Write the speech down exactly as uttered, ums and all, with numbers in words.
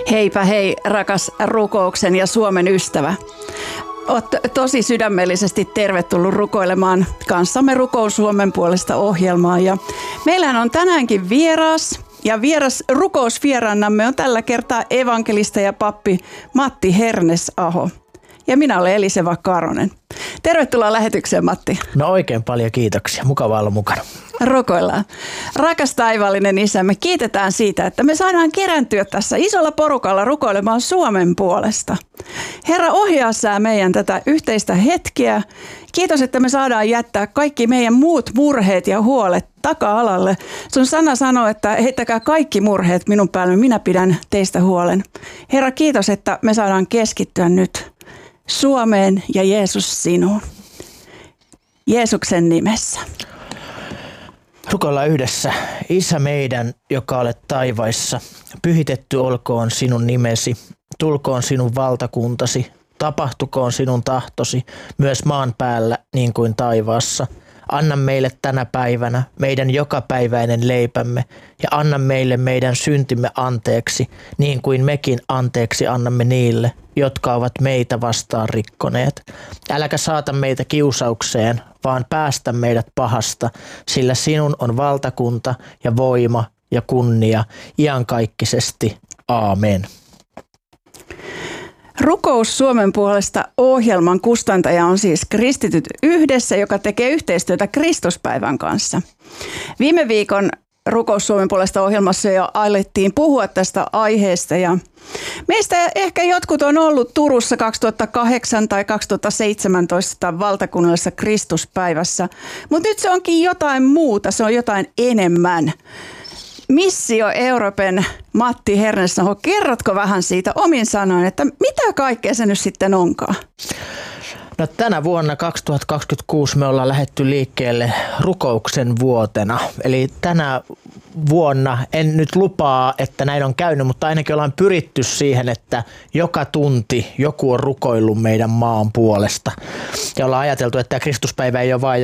Heipä hei, rakas rukouksen ja Suomen ystävä. Olet tosi sydämellisesti tervetullut rukoilemaan kanssamme Rukous Suomen puolesta -ohjelmaa. Ja meillähän on tänäänkin vieras, ja vieras rukousvieraanamme on tällä kertaa evankelista ja pappi Matti Hernesaho. Ja minä olen Eliseva Karonen. Tervetuloa lähetykseen, Matti. No oikein paljon kiitoksia. Mukava olla mukana. Rukoillaan. Rakas taivaallinen Isä, me kiitetään siitä, että me saadaan kerääntyä tässä isolla porukalla rukoilemaan Suomen puolesta. Herra, ohjaa sä meidän tätä yhteistä hetkeä. Kiitos, että me saadaan jättää kaikki meidän muut murheet ja huolet taka-alalle. Sun sana sanoo, että heittäkää kaikki murheet minun päälle, minä pidän teistä huolen. Herra, kiitos, että me saadaan keskittyä nyt Suomeen ja Jeesus sinuun. Jeesuksen nimessä. Rukoillaan yhdessä. Isä meidän, joka olet taivaissa, pyhitetty olkoon sinun nimesi, tulkoon sinun valtakuntasi, tapahtukoon sinun tahtosi myös maan päällä niin kuin taivaassa. Anna meille tänä päivänä meidän jokapäiväinen leipämme ja anna meille meidän syntimme anteeksi, niin kuin mekin anteeksi annamme niille, jotka ovat meitä vastaan rikkoneet. Äläkä saata meitä kiusaukseen, vaan päästä meidät pahasta, sillä sinun on valtakunta ja voima ja kunnia iankaikkisesti. Aamen. Rukous Suomen puolesta -ohjelman kustantaja on siis Kristityt yhdessä, joka tekee yhteistyötä Kristuspäivän kanssa. Viime viikon Rukous Suomen puolesta -ohjelmassa jo alettiin puhua tästä aiheesta ja meistä ehkä jotkut on ollut Turussa kaksituhattakahdeksan tai kaksituhattaseitsemäntoista valtakunnallisessa Kristuspäivässä, mutta nyt se onkin jotain muuta, se on jotain enemmän. Missio Euroopan Matti Hernesaho, kerrotko vähän siitä omin sanoin, että mitä kaikkea se nyt sitten onkaan? No, tänä vuonna kaksituhattakaksikymmentäkuusi me ollaan lähdetty liikkeelle rukouksen vuotena. Eli tänä vuonna, en nyt lupaa, että näin on käynyt, mutta ainakin ollaan pyritty siihen, että joka tunti joku on rukoillut meidän maan puolesta. Ja ollaan ajateltu, että tämä Kristuspäivä ei ole vain